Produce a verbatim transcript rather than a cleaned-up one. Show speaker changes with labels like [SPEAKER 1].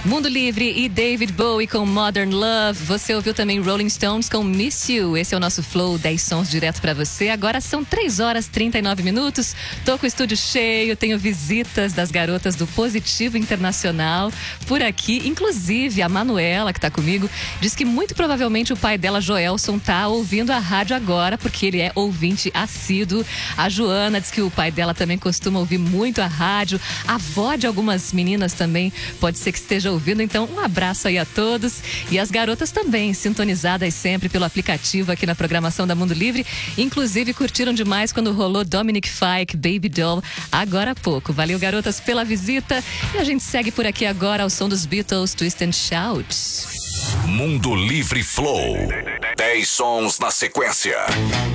[SPEAKER 1] Mundo Livre e David Bowie com Modern Love. Você ouviu também Rolling Stones com Miss You. Esse é o nosso Flow, dez sons direto pra você. Agora são três horas e trinta e nove minutos. Tô com o estúdio cheio, tenho visitas das garotas do Positivo Internacional por aqui. Inclusive a Manuela, que tá comigo, diz que muito provavelmente o pai dela, Joelson, tá ouvindo a rádio agora, porque ele é ouvinte assíduo. A Joana diz que o pai dela também costuma ouvir muito a rádio. A avó de algumas meninas também pode ser que esteja ouvindo, então um abraço aí a todos. E as garotas também, sintonizadas sempre pelo aplicativo aqui na programação da Mundo Livre. Inclusive curtiram demais quando rolou Dominic Fike, Baby Doll, agora há pouco. Valeu, garotas, pela visita. E a gente segue por aqui agora ao som dos Beatles, Twist and Shout.
[SPEAKER 2] Mundo Livre Flow. dez sons na sequência.